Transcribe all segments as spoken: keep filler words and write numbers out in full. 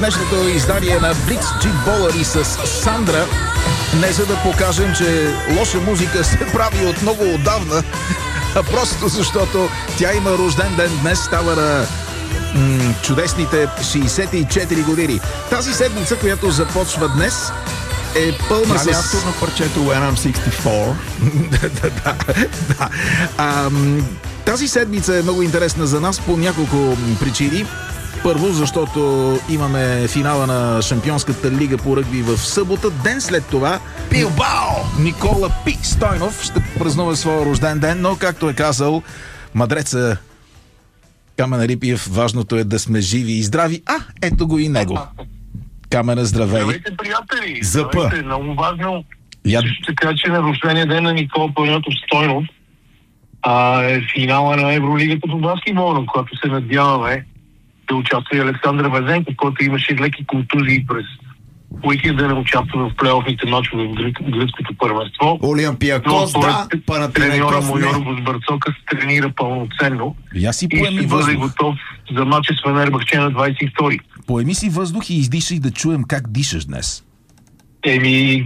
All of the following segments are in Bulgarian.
Днешното издание на Блиц Джитболъри с Сандра, не за да покажем, че лоша музика се прави от много отдавна, а просто защото тя има рожден ден днес, става на м- чудесните шейсет и четири години. Тази седмица, която започва днес, е пълна с... Няма автор на парчето When I'm шейсет и четири. да, да, да. А, тази седмица е много интересна за нас по няколко причини. Първо, защото имаме финала на Шампионската лига по ръгби в събота. Ден след това Билбао! Никола Пи Стойнов ще празнува своя рожден ден, но както е казал мъдреца Камен Рипиев, важното е да сме живи и здрави. А, ето го и него. Камена, здравей! Здравейте, приятели! Запа! Здравейте, много важно. Я... Ще кажа, че на рождения ден на Никола Панайотов Стойнов а, е финала на Евролигата по баскетбол, на която се надяваме да участва и Александър Везенков, който имаше леки контузии през уикенда, да не участва в плейофните мачове в гръцкото първенство. Олимпиакос, да, треньора му не. Йоргос Барцокас тренира пълноценно Я си и поеми ще бъде въздух. готов за мача с Фенербахче на двадесет и втори. Поеми си въздух и издишай да чуем как дишаш днес. Еми,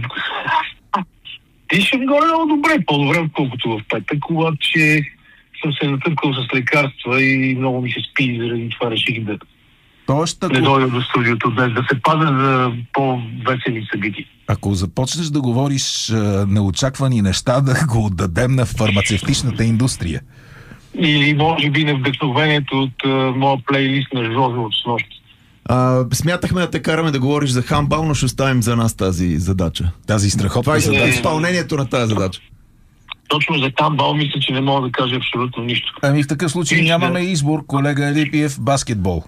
дишам горе много добре, по-добре отколкото в петък, обаче съм се натъпкал с лекарства и много ми се спи, заради това реших да Тоест, ако... не дойда до студиото днес, да се пазя за по-весели събития. Ако започнеш да говориш а, неочаквани неща, да го отдадем на фармацевтичната индустрия. Или може би на вдъхновението от а, моя плейлист на Жозо от снощи. А, смятахме да те караме да говориш за хандбал, но ще оставим за нас тази задача. Тази страхотна Това е задача. изпълнението на тази задача. Точно за хандбал мисля, че не мога да кажа абсолютно нищо. Ами в такъв случай Вижте. нямаме избор, колега Рипиев, баскетбол.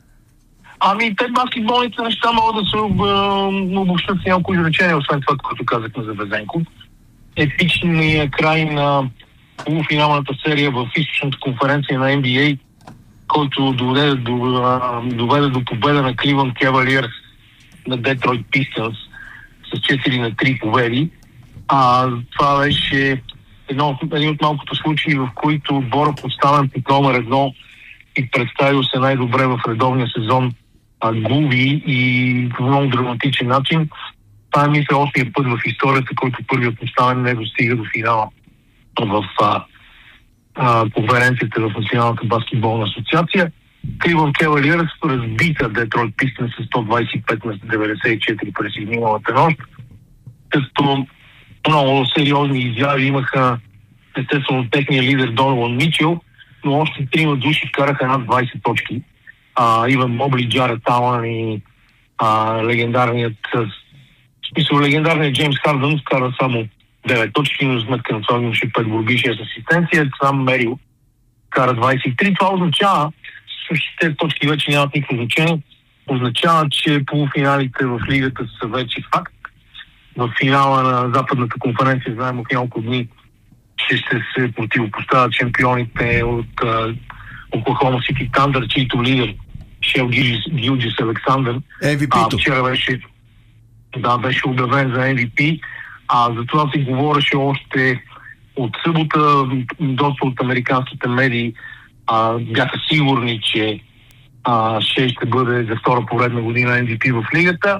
Ами, те баскетболните неща могат да се об- обобщат с няколко изречения, освен това, което казахме за Везенков. Епичният край на полуфиналната серия в източната конференция на Н Б А, който доведе до, а, доведе до победа на Кливънд Кавалиърс на Детройт Пистънс с четири на три победи. А, това беше едно, един от малкото случаи, в които отбора, поставен под номер едно и представил се най-добре в редовния сезон, а, губи и по много драматичен начин. Това е, мисля, осмия път в историята, който първият поставен не достига до финала в а, а, конференцията в Националната баскетболна асоциация. Кливънд Кавалиърс разбита Детройт Пистънс с сто двадесет и пет на деветдесет и четири през изминалата нощ, като много сериозни изяви имаха естествено техния лидер Донован Мичел, но още трима души вкараха над двадесет точки. А, Иван Мобли, Джаред Алън и а, легендарният в смисъл легендарният Джеймс Хардън вкара само девет точки, но сметка на това имаше пет борби, шест асистенция. Сам Мерил вкара двадесет и три. Това означава, всъщност тези точки вече нямат никакво значение, означава, че полуфиналите в лигата са вече факт. В финала на Западната конференция, знаем от няколко дни, че ще се противопоставят шампионите от Оклахома Сити Тандър, чийто лидер Шел Гилджис Александър. Ем Ви А, Пи-то. вчера беше, да, беше обявен за Ем Ви Пи. А за това се говореше още от събота. Доста от американските медии а, бяха сигурни, че а, Шел ще бъде за втора поредна година Ем Ви Пи в лигата.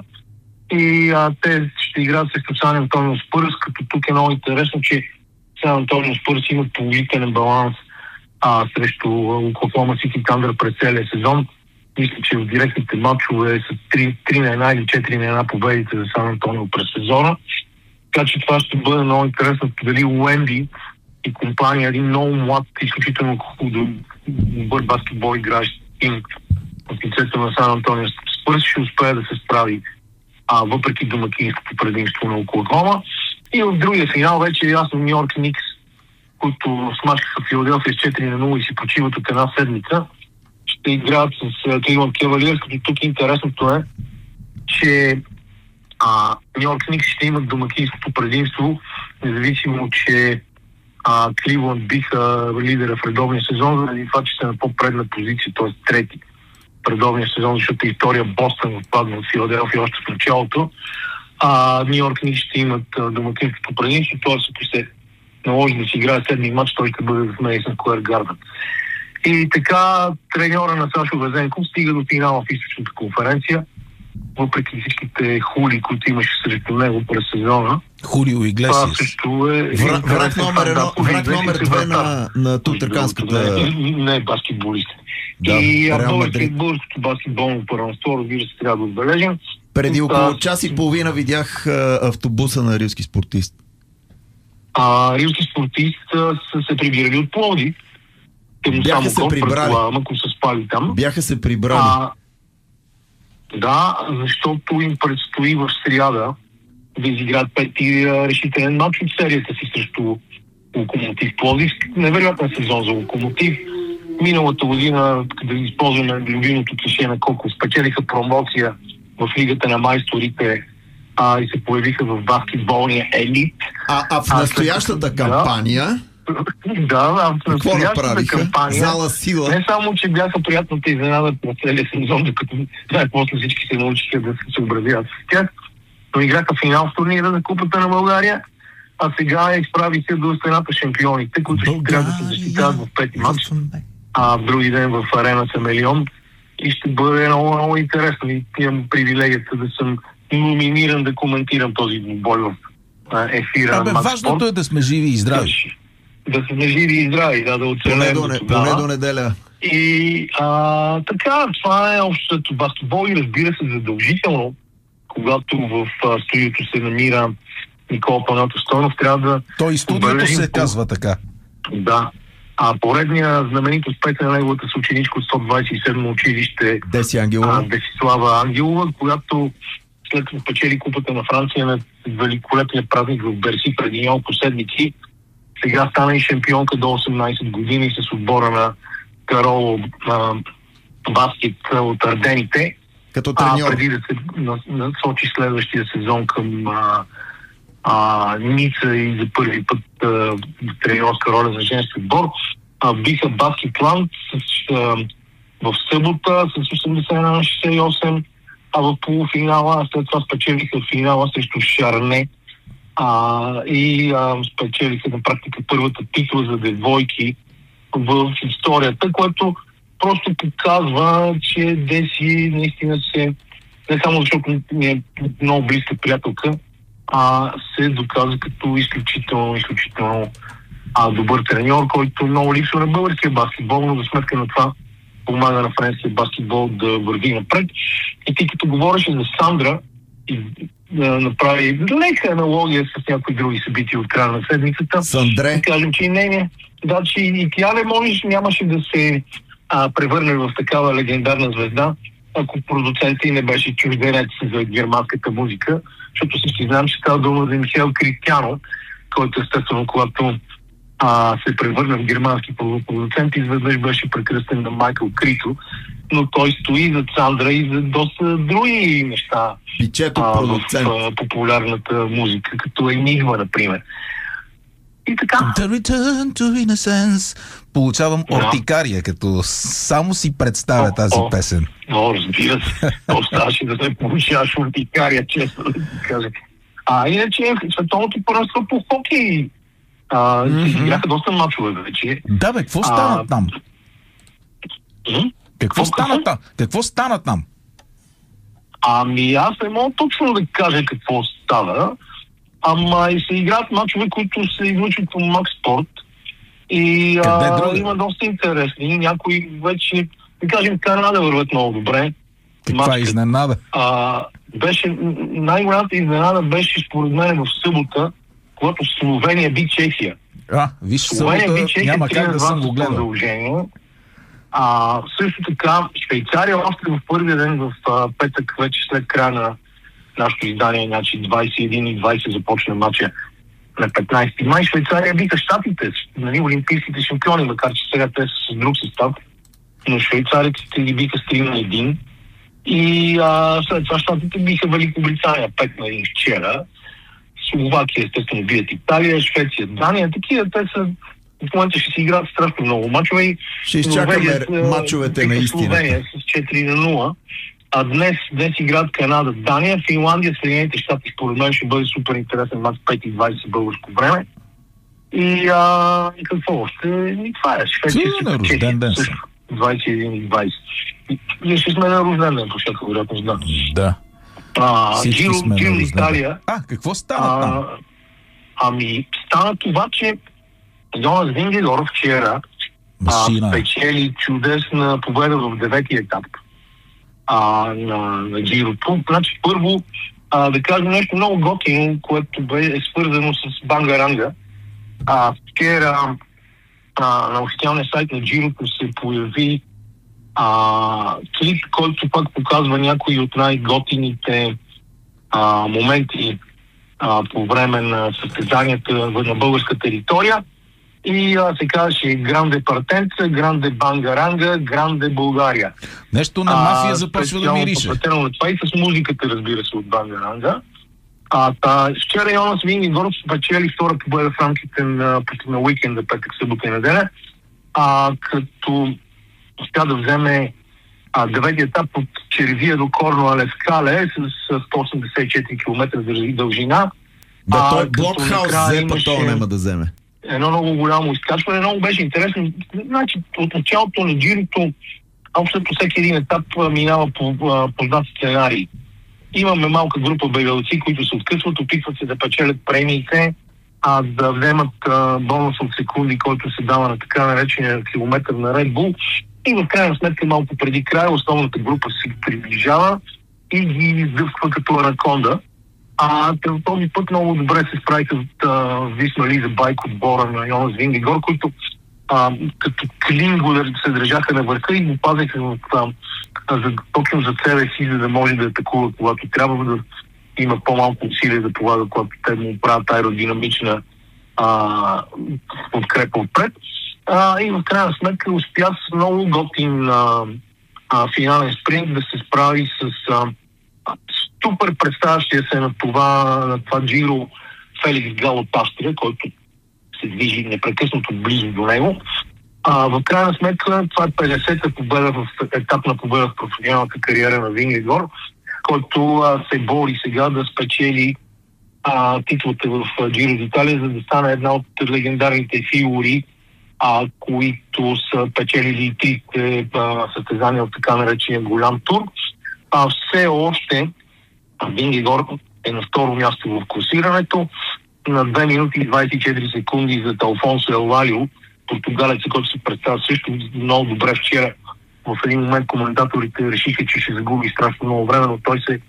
И а, те ще играят срещу Сан Антонио Спърс, като тук е много интересно, че Сан Антонио Спърс имат положителен баланс а, срещу Оклахома Сити Тандър през целия сезон. Мисля, че в директните матчове са три на една или четири на една победите за Сан Антонио през сезона. Така че това ще бъде много интересно дали Уенди и компания, един много млад, изключително добър баскетбол играещ тим от лицето на Сан Антонио Спърс ще успее да се справи а, въпреки домакинското предимство на Оклахома. И в другия финал вече е ясно Ню Йорк Никс, които смачкаха Филаделфия с четири на нула и си почиват от една седмица, ще играят с Кливънд Кавалиърс, като тук интересното е, че Ню Йорк Никс ще имат домакинското предимство, независимо, че Кливънд биха лидера в редовния сезон, заради това, че са на по-предна позиция, т.е. трети в редовния сезон, защото и втория Бостън отпадна от Филаделфия още в началото. А Ню Йорк Никс ще имат домакинското предимство, т.е. ако се наложи да си играе седми матч, той ще бъде в Мейсън Скуер Гарден. И така треньора на Сашо Везенков стига до финала в източната конференция въпреки всичките хули, които имаше срещу него през сезона. Хулио Иглесиас. Това също е... Враг, враг номер едно, враг номер две на, на тутърканската... Не, не е баскетболист. Да, и Реал Мадрид. българското баскетболно първенство, разбира се, трябва да отбележим. Преди около А, час и половина видях а, автобуса на рилски спортист. А, рилски спортист а, са се прибирали от Пловдив. Те му Бяха само се гол, прибрали. предполагам, ако са спали там. Бяха се прибрали. А, да, защото им предстои в сряда да изиграят пети а, решителен матч от серията си срещу Локомотив Пловдив. Невероятен сезон за Локомотив. Миналата година, да използваме любимото клише на Коко, спечелиха промоция в Лигата на майсторите а, и се появиха в баскетболния елит. А, а в настоящата да, кампания... Да, а в Какво настоящата направиха? кампания... Зала сила. Не само, че бяха приятната изненада по целия сезон, докато най-после всички се научиха да се съобразяват с тях, но играха финал в турнира за Купата на България, а сега изправиха до стената шампионите, които ще трябва да се защитават в пети матч, а в други ден в арена Семелион. И ще бъде много, много интересно. И имам привилегията да съм номиниран да коментирам този бой в ефира. Абе, важното е да сме живи и здрави. Да сме живи и здрави, да, да оцелем Поне до, поне до неделя. И а, така, това е общото баскетбол и разбира се задължително, когато в а, студиото се намира Никола Панайотов Стойнов, трябва да... Той и студиото се по... казва така. Да. А поредния знаменит успех на неговата съученичка от сто двадесет и седмо училище Деси Ангелова. Десислава Ангелова, която след като печели Купата на Франция на великолепния празник в Берси преди няколко седмици, сега стана и шампионка до осемнадесет години с отбора на Кароло а, баскет от Ардените. Като треньор. А преди да се насочи следващия сезон към а, а, Ница и за първи път а, треньорска роля за женски отбор, а, биха Баскетланд с, а, в събота с осемдесет на шестдесет и осем, а в полуфинала след това спечелиха финала срещу Шарне а, и а, спечелиха на практика първата титла за девойки в историята, което просто показва, че Деси наистина се, не само защото ми е много близка приятелка, а се доказа като изключително, изключително а, добър треньор, който много липсва на българския баскетбол, но за сметка на това помага на френския баскетбол да върви напред. И ти като говореше за Сандра и да направи лека аналогия с някои други събития от края на седмицата, Сандре. да кажем, че и не, да, че и тя не можеш, нямаше да се а, превърне в такава легендарна звезда, ако продуцентът и не беше чужденец за германската музика, защото всички знам, че става дума за Михаил Кристиано, който естествено, когато а, се превърна в германски продуцент, изведнъж беше прекръстен на Майкъл Крито, но той стои зад Сандра и за доста други неща Пичето а, продуцент. в а, популярната музика, като Енигма, например. И така. The return to innocence. Получавам Да. ортикария, като само си представя О, тази о. песен. Но, разбира се, оставаше да се получаваш ортикария, честно да ти кажа. А иначе световното първенство по хокей а, mm-hmm. се играха доста мачове вече. Да, бе, какво А, стана там? М? Какво какво стана каза? там? Какво стана там? Ами аз не мога точно да кажа какво става, ама и се играят мачове, които се излучват по Макс Спорт. И Къде а, друга? има доста интересни. Някои вече, да кажем, Канада върват много добре. Каква Мачка. изненада? А, беше, най-голямата изненада беше според мен в събота, когато Словения би Чехия. А, виж, Словения събота би Чехия няма как да съм го гледал. продължение. А, също така Швейцария още в първия ден в а, петък, вече след края на нашето издание, значи двадесет и един и двадесет започна матча на петнадесети май. Швейцария биха щатите, нали, олимпийските шампиони, макар че сега те са с друг състав, но швейцариците ги биха с три на един. И а, след това щатите биха Великобритания пет на един вчера. Словакия естествено бият Италия, Швеция, Дания. Такива те са в момента ще си играят страшно много мачове и Ще изчакаме Норвегия, мачовете биха на истината. Словения с четири на нула. А днес, днес играят Канада, Дания, Финландия, Съединените щати. Според мен ще бъде супер интересен мач пет и двадесет българско време. И, а, и какво още? И това е. Швеция Ти на рожден ден съм. двадесет и един и двадесет. И, ние ще сме на рожден ден, по всяка вероятност, да. Да. А, Всички Джиро, сме Джиро на Италия. А, какво стана там? А, ами, стана това, че Йонас Вингегор вчера а, Машина. спечели чудесна победа в деветия етап а, на, на Джирото. Значи, първо, а, да кажа нещо много готино, което бе, е свързано с Бангаранга. А, вчера а, на официалния сайт на Джирото се появи а, клип, който пак показва някои от най-готините а, моменти а, по време на състезанията на българска територия. И а, се казваше Гранде Партенца, Гранде Бангаранга, Гранде България. Нещо на мафия започва да мирише. Посветено на това и с музиката, разбира се, от Бангаранга. А, та, вчера Йонас Вингегор спечели втора победа в рамките на, на уикенда, петък, събота и неделя, а, като успя да вземе а, деветия етап от Червия до Корно Алескале с, с сто осемдесет и четири километра дължина. Да, той а, Блокхаус взе, па то няма да вземе. Едно много голямо изкачване, много беше интересно. Значи, от началото на Джирото, общо по всеки един етап минава по познат сценарий. Имаме малка група бегалци, които се откъсват, опитват се да печелят премиите, а да вземат а, бонус от секунди, който се дава на така наречения километър на Red Bull. И в крайна сметка, малко преди края, основната група се приближава и ги издъвква като анаконда. А този път много добре се справиха от Висма Лиза байк отбора на Йонас Вингегор, които а, като клин го се държаха на върха и го пазеха в, а, за, точно за себе си, за да може да атакува, когато трябва да има по-малко усилие да полага, когато те му правят аеродинамична а, подкрепа отпред. А, и в крайна сметка успя с много готин а, а, финален спринт да се справи с а, супер представящия се на това, на това Джиро Феликс Гал от Австрия, който се движи непрекъснато близо до него. А, в крайна сметка това е петдесета победа в етапна победа в професионалната кариера на Вингегор, който а, се бори сега да спечели а, титлата в Джиро d'Italia, за да стане една от легендарните фигури, а, които са печелили трите състезания от така наречения голям тур. А все още Вингегор е на второ място в класирането, на две минути и двадесет и четири секунди за Алфонсо Елвалио, португалеца, който се представя също много добре вчера. В един момент коментаторите решиха, че ще загуби страшно много време, но той се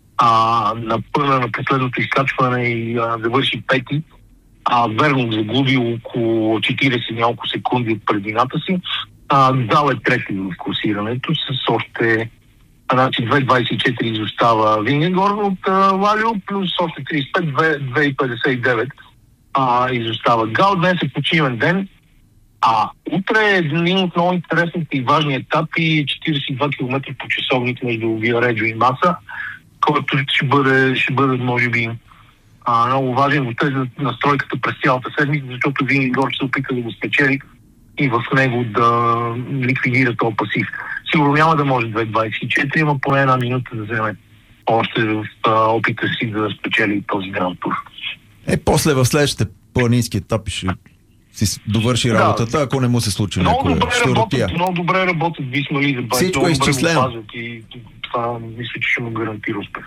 а, напъна на последното изкачване и а, завърши пети. А, верно загуби около четиридесет няколко секунди от предината си. А, дал е трети в класирането с още значи две двадесет и четири изостава Вингегор от Лалио, плюс още тридесет и пет, две петдесет и девет а, изостава Гал. Днес е почивен ден, а утре е един от много интересните и важни етапи, четиридесет и два километра по часовник между Виареджо и Маса, който ще бъде, ще бъде може би, а, много важен в тези настройката през цялата седмица, защото Вингегор се опита да го спечели и в него да ликвидира този пасив. Сигурно няма да може две двадесет и четири, има поне една минута да вземе още в а, опита си да спечели този гранд тур. Е, после в следващите планински етапи ще си довърши работата, да, ако не му се случи много някой щуротия. Много добре работят Висма Лиза байк. Всичко е изчислено. И това мисля, че ще му гарантира успех.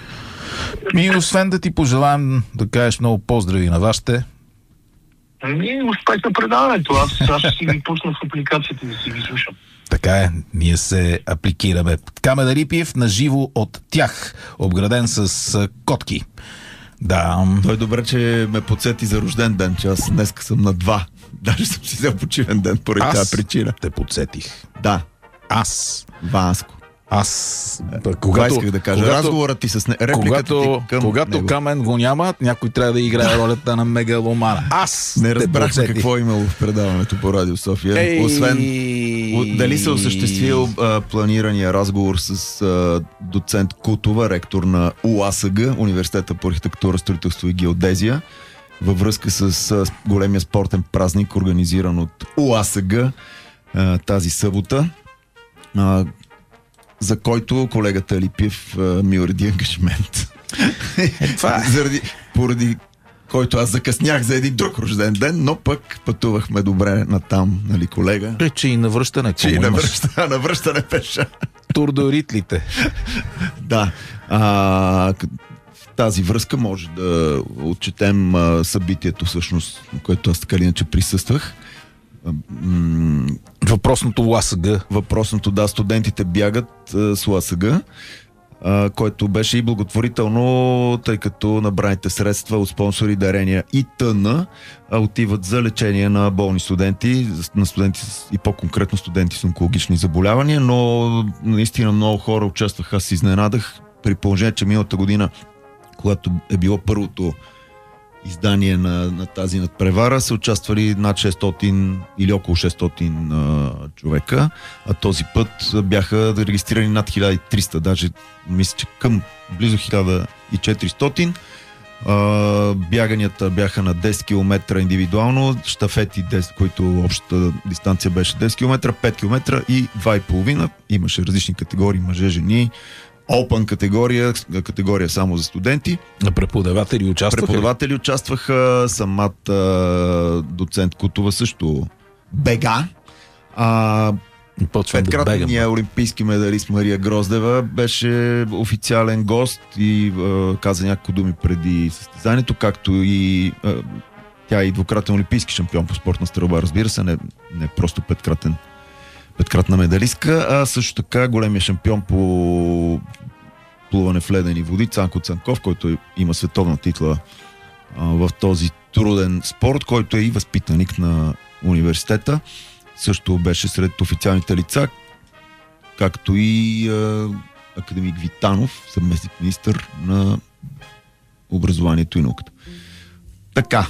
Ми, освен да ти пожелаем да кажеш много поздрави на вашите. Ние успех на предаването. Аз, аз ще си ги пусна в апликацията да си ги слушам. Така е, ние се апликираме. Камен Рипиев на живо от тях, обграден с котки. Да. Той е добре, че ме подсети за рожден ден, че аз днес съм на два. Даже съм си взел почивен ден поради тази причина. Те подсетих. Да. Аз. Васко. Аз. Когато исках да кажа, когато, разговорът ти с не... репликата когато, ти към когато него. Камен го няма, някой трябва да играе ролята на мегаломана. Аз не разбрахме какво е имало в предаването по Радио София. Ей... Освен дали се осъществил а, планирания разговор с а, доцент Кутова, ректор на УАСГ, Университета по архитектура, строителство и геодезия, във връзка с а, големия спортен празник, организиран от УАСГ а, тази събота, а, за който колегата Липиев а, ми уреди ангажимент. Е, това е. Заради, поради който аз закъснях за един друг рожден ден, но пък пътувахме добре натам, нали, колега? Е, че и навръщане. Че и навръщане, навръщане пеша. Тур до Ритлите. Да. А, в тази връзка може да отчетем а, събитието, всъщност, на което аз така или иначе присъствах. М- Въпросното ЛАСГ. Въпросното, да, студентите бягат а, с ЛАСГ, а, което беше и благотворително, тъй като набраните средства от спонсори, дарения и т.н. отиват за лечение на болни студенти, на студенти с, и по-конкретно студенти с онкологични заболявания, но наистина много хора участваха. Аз се изненадах, при положение, че миналата година, когато е било първото издание на, на тази надпревара, са участвали над шестстотин или около шестстотин а, човека, а този път бяха регистрирани над хиляда и триста, даже мисля, че към близо хиляда и четиристотин. А, бяганията бяха на десет километра индивидуално, щафети, десет, които общата дистанция беше десет километра, пет километра и два и половина. Имаше различни категории, мъже, жени, Open категория, категория само за студенти. Преподаватели участваха? Преподаватели участваха, самата доцент Кутова също бега. А, петкратният да олимпийски медалист Мария Гроздева беше официален гост и а, каза няколко думи преди състезанието, както и а, тя е и двукратен олимпийски шампион по спортна стрелба, разбира се, не, не просто петкратен петкратна медалистка, а също така големия шампион по плуване в ледени води Цанко Цанков, който има световна титла а, в този труден спорт, който е и възпитаник на университета. Също беше сред официалните лица, както и а, академик Витанов, съместник министър на образованието и науката. Така,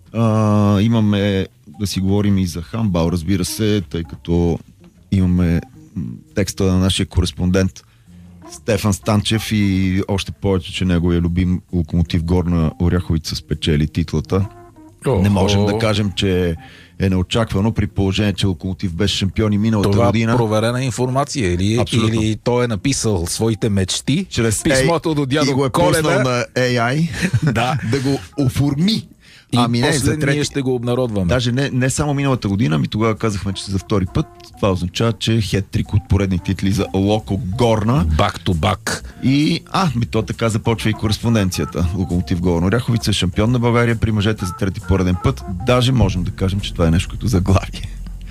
а, имаме да си говорим и за хандбал, разбира се, тъй като имаме текста на нашия кореспондент Стефан Станчев и още повече, че неговия любим Локомотив Горна Оряховица спечели титлата. О, Не можем о, да кажем, че е неочаквано, при положение, че Локомотив беше шампион и миналата това година. Това проверена информация или, или той е написал своите мечти чрез писмото A... до дядо и го е Коледа пуснал на Ей Ай да. да го оформи. И ами не, после за трети... ние ще го обнародваме. Даже не, не само миналата година, ми тогава казахме, че за втори път. Това означава, че хет-трик от поредни титли за Локо Горна. Бак ту бак. И, а, ми то така започва и кореспонденцията. Локомотив Горна Оряховица е шампион на България при мъжете за трети пореден път. Даже можем да кажем, че това е нещо като заглавие.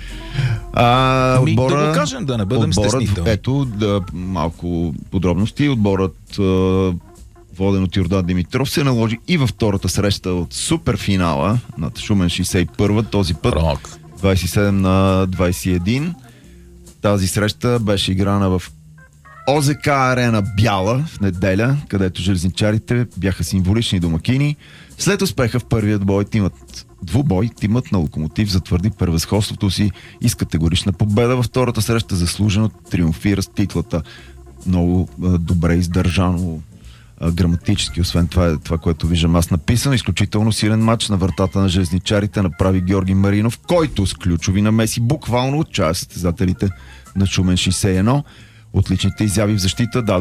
А, ми, отбора, да го кажем, да не бъдем отборът, стеснителни. Ето, да, малко подробности. Отборът, воден от Йордан Димитров, се наложи и във втората среща от суперфинала над Шумен шейсет и първа, този път Рок. двайсет и седем на двайсет и един. Тази среща беше играна в О Зе Ка Арена Бяла в неделя, където железничарите бяха символични домакини. След успеха в първият бой, тимът двубой, тимът на Локомотив затвърди превъзходството си и с категорична победа във втората среща заслужено триумфира с титлата. Много а, добре издържано а, граматически, освен това, това, което виждам аз написано. Изключително силен матч на вратата на железничарите направи Георги Маринов, който с ключови намеси буквално отчая състезателите на Шумен шейсет и едно. Отличните изяви в защита